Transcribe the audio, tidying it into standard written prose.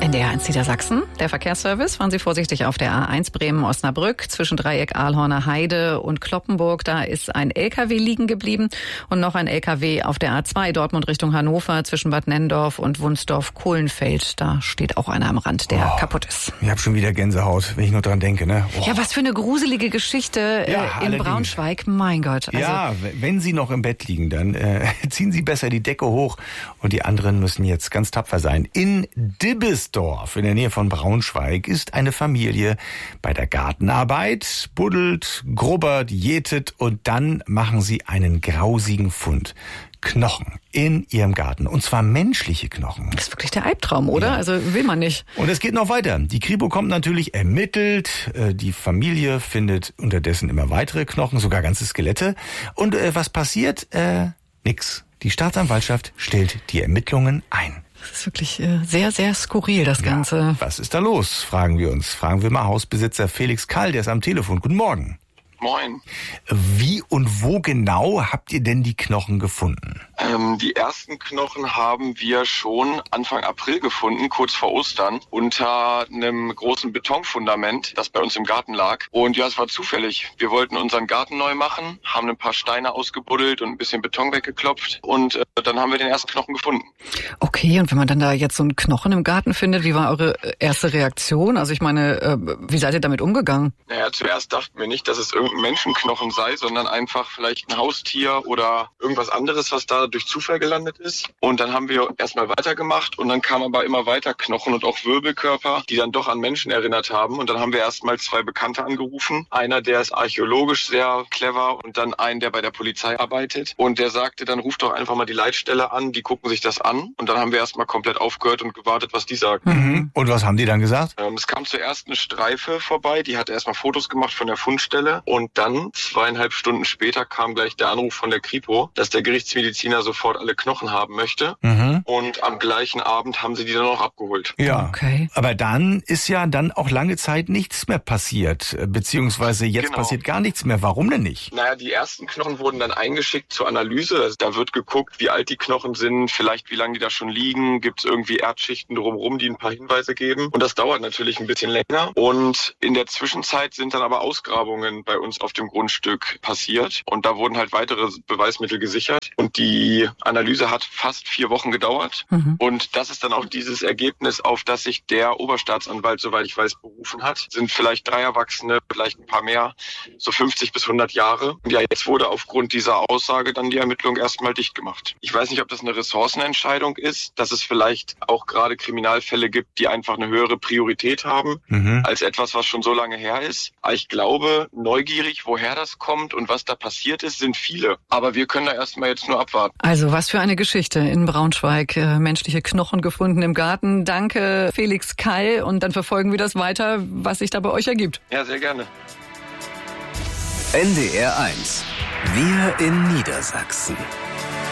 NDR 1 Niedersachsen, der Verkehrsservice. Fahren Sie vorsichtig auf der A1 Bremen-Osnabrück zwischen Dreieck Ahlhorner Heide und Kloppenburg. Da ist ein LKW liegen geblieben und noch ein LKW auf der A2 Dortmund Richtung Hannover zwischen Bad Nenndorf und Wunsdorf-Kohlenfeld. Da steht auch einer am Rand, der kaputt ist. Ich habe schon wieder Gänsehaut, wenn ich nur dran denke. Ne? Ja, was für eine gruselige Geschichte in allerdings. Braunschweig. Mein Gott. Also, ja, wenn Sie noch im Bett liegen, dann ziehen Sie besser die Decke hoch und die anderen müssen jetzt ganz tapfer sein. In Dibbesdorf in der Nähe von Braunschweig ist eine Familie bei der Gartenarbeit, buddelt, grubbert, jätet und dann machen sie einen grausigen Fund. Knochen in ihrem Garten. Und zwar menschliche Knochen. Das ist wirklich der Albtraum, oder? Ja. Also will man nicht. Und es geht noch weiter. Die Kripo kommt natürlich, ermittelt. Die Familie findet unterdessen immer weitere Knochen, sogar ganze Skelette. Und was passiert? Nix. Die Staatsanwaltschaft stellt die Ermittlungen ein. Das ist wirklich sehr, sehr skurril, das Ganze. Ja, was ist da los, fragen wir uns. Fragen wir mal Hausbesitzer Felix Kall, der ist am Telefon. Guten Morgen. Moin. Wie und wo genau habt ihr denn die Knochen gefunden? Die ersten Knochen haben wir schon Anfang April gefunden, kurz vor Ostern, unter einem großen Betonfundament, das bei uns im Garten lag. Und ja, es war zufällig. Wir wollten unseren Garten neu machen, haben ein paar Steine ausgebuddelt und ein bisschen Beton weggeklopft und dann haben wir den ersten Knochen gefunden. Okay, und wenn man dann da jetzt so einen Knochen im Garten findet, wie war eure erste Reaktion? Also ich meine, wie seid ihr damit umgegangen? Naja, zuerst dachten wir nicht, dass es irgendein Menschenknochen sei, sondern einfach vielleicht ein Haustier oder irgendwas anderes, was da durch Zufall gelandet ist. Und dann haben wir erstmal weitergemacht und dann kamen aber immer weiter Knochen und auch Wirbelkörper, die dann doch an Menschen erinnert haben. Und dann haben wir erstmal 2 Bekannte angerufen. Einer, der ist archäologisch sehr clever und dann einen, der bei der Polizei arbeitet. Und der sagte, dann ruft doch einfach mal die Leitstelle an, die gucken sich das an. Und dann haben wir erstmal komplett aufgehört und gewartet, was die sagen. Mhm. Und was haben die dann gesagt? Es kam zuerst eine Streife vorbei, die hat erstmal Fotos gemacht von der Fundstelle. Und dann 2,5 Stunden später kam gleich der Anruf von der Kripo, dass der Gerichtsmediziner sofort alle Knochen haben möchte. Mhm. Und am gleichen Abend haben sie die dann auch abgeholt. Ja, okay. Aber dann ist ja dann auch lange Zeit nichts mehr passiert, beziehungsweise jetzt passiert gar nichts mehr. Warum denn nicht? Naja, die ersten Knochen wurden dann eingeschickt zur Analyse. Also da wird geguckt, wie alt die Knochen sind, vielleicht wie lange die da schon liegen, gibt es irgendwie Erdschichten drumherum, die ein paar Hinweise geben. Und das dauert natürlich ein bisschen länger. Und in der Zwischenzeit sind dann aber Ausgrabungen bei uns auf dem Grundstück passiert. Und da wurden halt weitere Beweismittel gesichert. Und die Analyse hat fast 4 Wochen gedauert. Mhm. Und das ist dann auch dieses Ergebnis, auf das sich der Oberstaatsanwalt, soweit ich weiß, berufen hat. Sind vielleicht 3 Erwachsene, vielleicht ein paar mehr, so 50 bis 100 Jahre. Und ja, jetzt wurde aufgrund dieser Aussage dann die Ermittlung erstmal dicht gemacht. Ich weiß nicht, ob das eine Ressourcenentscheidung ist, dass es vielleicht auch gerade Kriminalfälle gibt, die einfach eine höhere Priorität haben, als etwas, was schon so lange her ist. Aber ich glaube, neugierig, woher das kommt und was da passiert ist, sind viele. Aber wir können da erstmal jetzt nur abwarten. Also was für eine Geschichte in Braunschweig. Menschliche Knochen gefunden im Garten. Danke, Felix Kall. Und dann verfolgen wir das weiter, was sich da bei euch ergibt. Ja, sehr gerne. NDR 1. Wir in Niedersachsen.